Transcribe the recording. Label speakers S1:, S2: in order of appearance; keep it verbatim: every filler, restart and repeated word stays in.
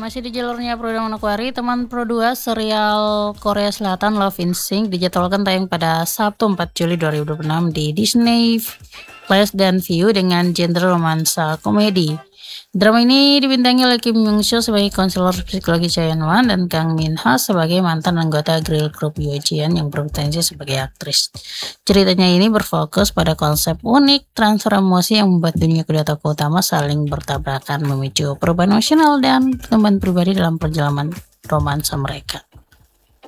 S1: Masih di jalurnya Pro dan Manokwari, teman Pro dua serial Korea Selatan Love in Sync dijadwalkan tayang pada Sabtu empat Juli dua ribu dua puluh enam di Disney Plus dan Viu dengan genre romansa komedi. Drama ini dibintangi oleh Kim Myung Soo sebagai konselor psikologi Chaeyeon Wan dan Kang Min Ha sebagai mantan anggota girl group Yeojian yang berpotensi sebagai aktris. Ceritanya ini berfokus pada konsep unik transfer emosi yang membuat dunia kedua tokoh utama saling bertabrakan, memicu perubahan emosional dan pertumbuhan pribadi dalam perjalanan romansa mereka.